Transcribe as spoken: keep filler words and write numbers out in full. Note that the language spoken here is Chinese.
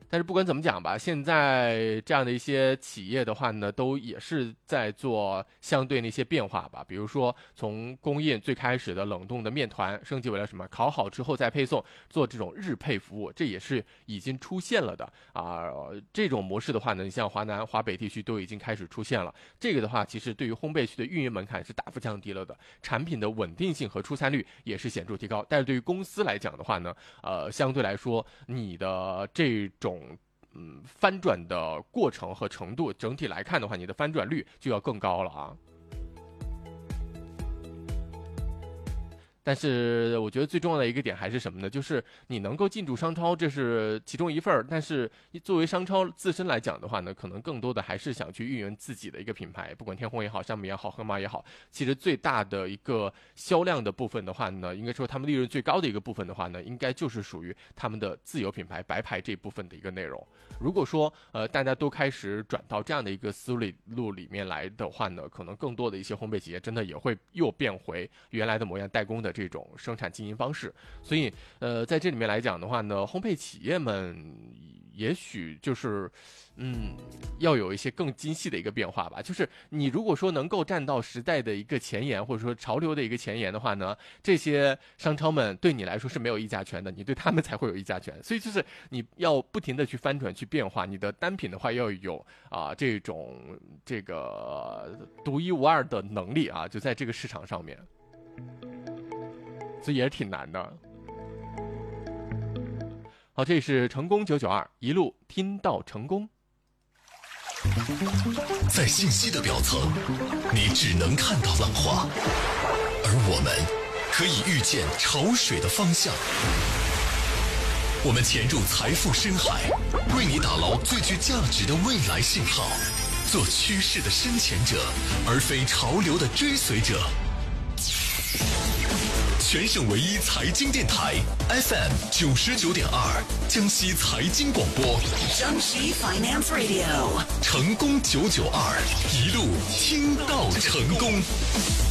但是不管怎么讲吧，现在这样的一些企业的话呢，都也是在做相对那些变化吧。比如说从供应最开始的冷冻的面团，升级为了什么烤好之后再配送，做这种日配服务，这也是已经出现了的啊、呃。这种模式的话呢，你像华南、华北地区都已经开始出现了。这个的话，其实对于烘焙区的运营门槛是大幅降低了的，产品的稳定性和出餐率也是显著提高。但是对于公司来讲的话呢，呃，相对来说，你的这种嗯翻转的过程和程度，整体来看的话，你的翻转率就要更高了啊。但是我觉得最重要的一个点还是什么呢？就是你能够进驻商超，这是其中一份儿。但是作为商超自身来讲的话呢，可能更多的还是想去运营自己的一个品牌，不管天虹也好，山姆也好，盒马也好。其实最大的一个销量的部分的话呢，应该说他们利润最高的一个部分的话呢，应该就是属于他们的自有品牌白牌这部分的一个内容。如果说呃大家都开始转到这样的一个思路里面来的话呢，可能更多的一些烘焙企业真的也会又变回原来的模样，代工的这种生产经营方式。所以呃在这里面来讲的话呢，烘焙企业们也许就是嗯要有一些更精细的一个变化吧。就是你如果说能够站到时代的一个前沿，或者说潮流的一个前沿的话呢，这些商超们对你来说是没有议价权的，你对他们才会有议价权。所以就是你要不停的去翻转去变化，你的单品的话要有啊、呃、这种这个独一无二的能力啊，就在这个市场上面，所以也是挺难的。好，这里是成功九九二，一路听到成功。 在信息的表层，你只能看到浪花，而我们可以预见潮水的方向。我们潜入财富深海，为你打捞最具价值的未来信号，做趋势的深潜者，而非潮流的追随者。全省唯一财经电台 F M 九十九点二，江西财经广播， 江西 Finance Radio， 成功九九二，一路听到成功。